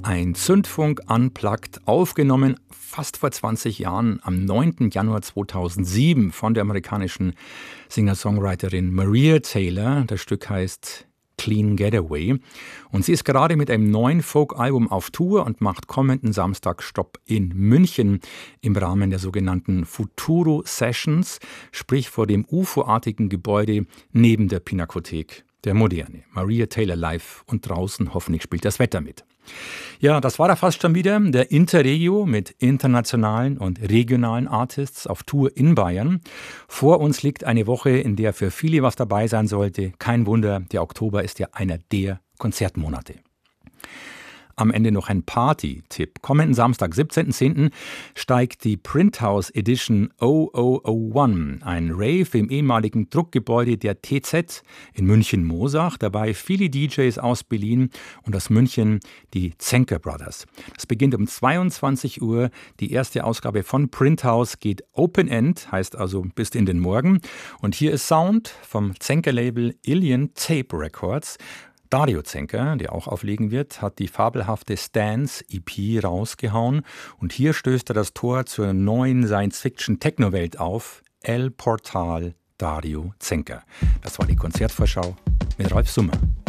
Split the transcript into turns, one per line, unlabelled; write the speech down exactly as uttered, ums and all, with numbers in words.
Ein Zündfunk unplugged, aufgenommen fast vor zwanzig Jahren, am neunten Januar zweitausendsieben von der amerikanischen Singer-Songwriterin Maria Taylor. Das Stück heißt Clean Getaway. Und sie ist gerade mit einem neuen Folk-Album auf Tour und macht kommenden Samstag Stopp in München im Rahmen der sogenannten Futuro Sessions, sprich vor dem U F O-artigen Gebäude neben der Pinakothek der Moderne. Maria Taylor live und draußen, hoffentlich spielt das Wetter mit. Ja, das war da fast schon wieder der Interregio mit internationalen und regionalen Artists auf Tour in Bayern. Vor uns liegt eine Woche, in der für viele was dabei sein sollte. Kein Wunder, der Oktober ist ja einer der Konzertmonate. Am Ende noch ein Party-Tipp. Kommenden Samstag, siebzehnten zehnten steigt die Printhouse Edition null null null eins, ein Rave im ehemaligen Druckgebäude der T Z in München-Mosach. Dabei viele D Js aus Berlin und aus München, die Zenker Brothers. Das beginnt um zweiundzwanzig Uhr. Die erste Ausgabe von Printhouse geht Open End, heißt also bis in den Morgen. Und hier ist Sound vom Zenker-Label Ilian Tape Records. Dario Zenker, der auch auflegen wird, hat die fabelhafte Stance E P rausgehauen und hier stößt er das Tor zur neuen Science-Fiction-Techno-Welt auf. El Portal Dario Zenker. Das war die Konzertvorschau mit Ralf Summer.